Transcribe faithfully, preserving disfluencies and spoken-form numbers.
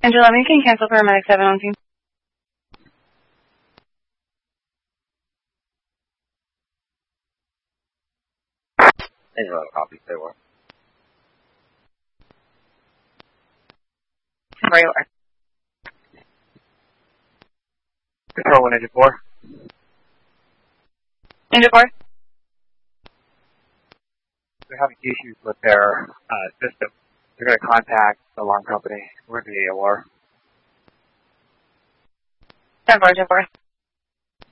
Angela, you can cancel for Medic seven on team. Angela, copy, say what? Where you are. Control one Engine four. Angel four. They're having issues with their uh, system. They're going to contact the alarm company. We're going to be A W R. ten four, ten four.